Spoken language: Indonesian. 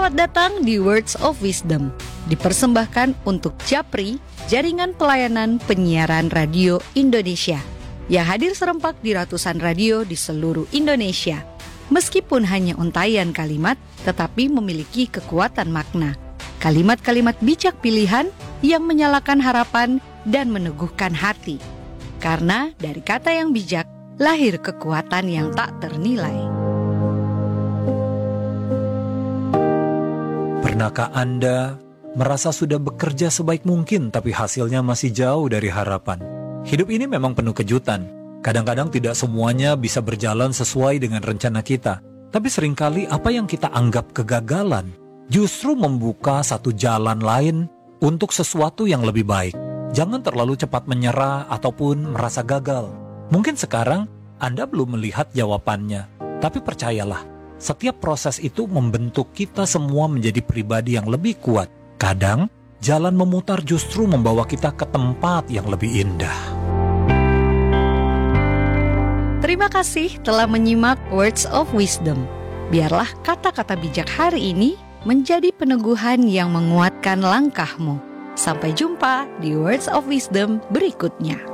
Selamat datang di Words of Wisdom, dipersembahkan untuk Japri, Jaringan Pelayanan Penyiaran Radio Indonesia, yang hadir serempak di ratusan radio di seluruh Indonesia. Meskipun hanya untayan kalimat, tetapi memiliki kekuatan makna. Kalimat-kalimat bijak pilihan yang menyalakan harapan dan meneguhkan hati. Karena dari kata yang bijak, lahir kekuatan yang tak ternilai. Pernahkah Anda merasa sudah bekerja sebaik mungkin tapi hasilnya masih jauh dari harapan? Hidup ini memang penuh kejutan. Kadang-kadang tidak semuanya bisa berjalan sesuai dengan rencana kita. Tapi seringkali apa yang kita anggap kegagalan justru membuka satu jalan lain untuk sesuatu yang lebih baik. Jangan terlalu cepat menyerah ataupun merasa gagal. Mungkin sekarang Anda belum melihat jawabannya, tapi percayalah, setiap proses itu membentuk kita semua menjadi pribadi yang lebih kuat. Kadang, jalan memutar justru membawa kita ke tempat yang lebih indah. Terima kasih telah menyimak Words of Wisdom. Biarlah kata-kata bijak hari ini menjadi peneguhan yang menguatkan langkahmu. Sampai jumpa di Words of Wisdom berikutnya.